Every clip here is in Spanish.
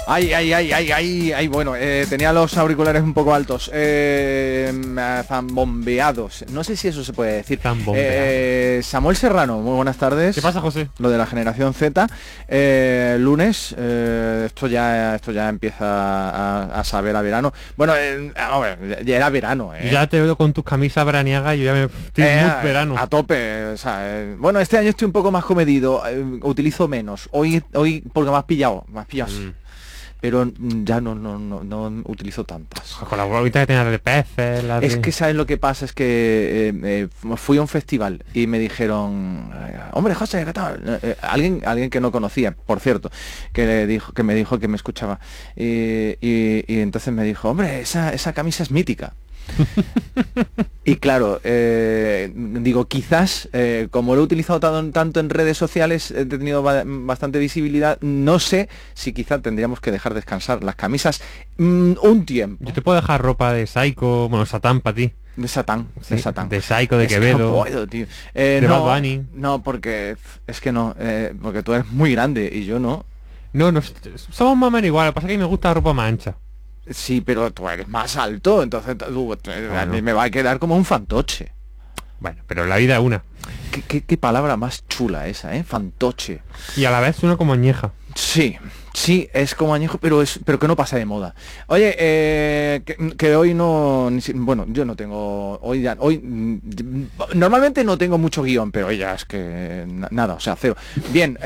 Bueno, tenía los auriculares un poco altos, zambombeados. No sé si eso se puede decir. Samuel Serrano, muy buenas tardes. ¿Qué pasa, José? Lo de la generación Z. Lunes, esto ya empieza a saber a verano. Bueno, ya era verano. Ya te veo con tus camisas veraniegas y yo ya me estoy muy verano. A tope. O sea, bueno, este año estoy un poco más comedido, utilizo menos. Hoy porque me has pillado. Pero ya no utilizo tantas. Con la bolita que tenía de peces. Es que ¿sabes lo que pasa? Es que fui a un festival y me dijeron, hombre, José, ¿qué tal? Alguien que no conocía, por cierto, que me dijo que me escuchaba. Y entonces me dijo, hombre, esa camisa es mítica. Y claro, digo, quizás como lo he utilizado tanto en redes sociales, he tenido bastante visibilidad. No sé si quizás tendríamos que dejar descansar las camisas un tiempo. Yo te puedo dejar ropa de Psycho, bueno, Satán para ti. De Satán. De Psycho, de Quevedo. No puedo, tío. Bad Bunny. No, porque es que no, porque tú eres muy grande y yo no. No, somos más o menos igual, lo que pasa es que me gusta la ropa más ancha. Sí, pero tú eres más alto, entonces a mí me va a quedar como un fantoche. Bueno, pero la vida es una. ¿Qué palabra más chula esa, fantoche. Y a la vez suena como añeja. Sí, es como añejo, pero que no pasa de moda. Oye, que hoy no... Bueno, yo no tengo... Hoy normalmente no tengo mucho guión, pero hoy ya es que... Nada, o sea, cero. Bien,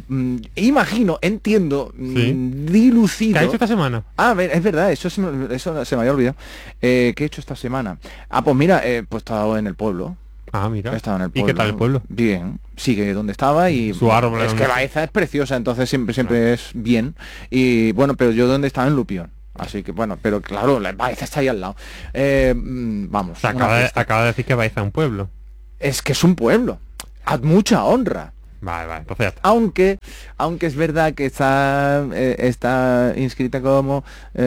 entiendo, ¿sí? Dilucido... ¿Qué has hecho esta semana? Es verdad, eso se me había olvidado. ¿Qué he hecho esta semana? Pues mira, pues he estado en el pueblo. Mira. He estado en el pueblo. ¿Y qué tal el pueblo? Bien, sigue donde estaba y su árbol. Es que Baeza es preciosa, entonces siempre es bien. Y bueno, pero yo donde estaba en Lupión. Así que bueno, pero claro, Baeza está ahí al lado. Vamos. Acaba de decir que Baeza es un pueblo. Es que es un pueblo. A mucha honra. Vale, entonces ya está. Aunque es verdad que está inscrita como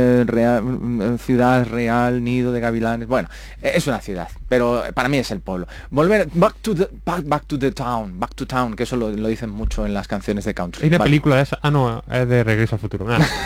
ciudad real, nido de gavilanes. Bueno, es una ciudad, pero para mí es el pueblo. Volver back to town, que eso lo dicen mucho en las canciones de country. ¿Hay una película de esa? No, es de Regreso al Futuro.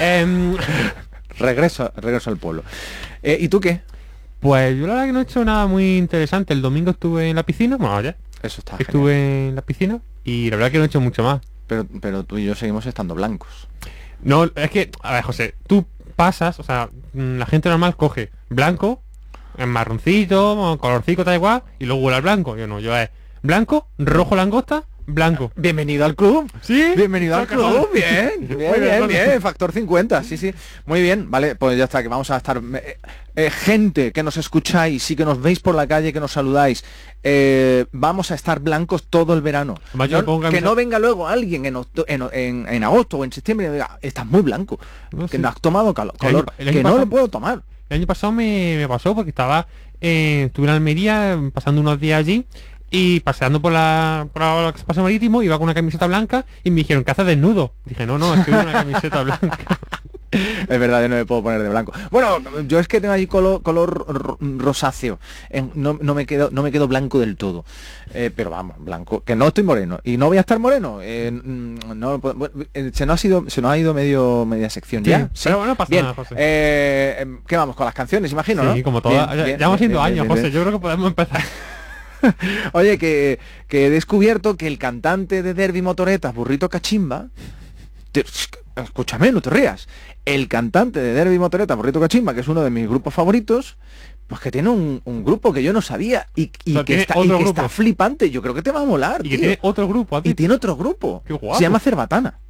Regreso al pueblo. ¿Y tú qué? Pues yo la verdad que no he hecho nada muy interesante. El domingo estuve en la piscina, bueno, ayer. Eso está Estuve genial. en la piscina y la verdad que no he hecho mucho más. Pero tú y yo seguimos estando blancos. No, es que, a ver, José, tú pasas, o sea, la gente normal coge blanco, en marroncito, colorcito, tal igual, y luego vuelve al blanco. Yo es blanco, rojo langosta, blanco. Bienvenido al club. Sí. Bienvenido al club. Bien. Factor 50. Sí. Muy bien. Vale, pues ya está, que vamos a estar... gente que nos escucháis y que nos veis por la calle, que nos saludáis, vamos a estar blancos todo el verano. Que no venga luego alguien en agosto o en septiembre y diga, estás muy blanco, que no has tomado color, que no lo puedo tomar. El año pasado me pasó porque estuve en Almería pasando unos días allí y paseando por el paseo marítimo, iba con una camiseta blanca y me dijeron, ¿qué haces desnudo? Dije, no, estoy con una camiseta blanca. Es verdad, yo no me puedo poner de blanco. Bueno, yo es que tengo ahí color rosáceo. No me quedo blanco del todo. Pero vamos, blanco. Que no estoy moreno. Y no voy a estar moreno. Se nos ha ido media sección sí, ya. Pero bueno, pasa nada, José. ¿Qué vamos? Con las canciones, imagino, sí, ¿no? Sí, como todas. Ya vamos haciendo años, José. Yo creo que podemos empezar. Oye, que he descubierto que el cantante de Derby Motoretas, Burrito Cachimba... Escúchame, no te rías. El cantante de Derby Motoretas, Burrito Cachimba, que es uno de mis grupos favoritos, pues que tiene un grupo que yo no sabía y que está flipante. Yo creo que te va a molar, y tío. que tiene otro grupo. Y tiene otro grupo. Qué guapo. Se llama Cerbatana.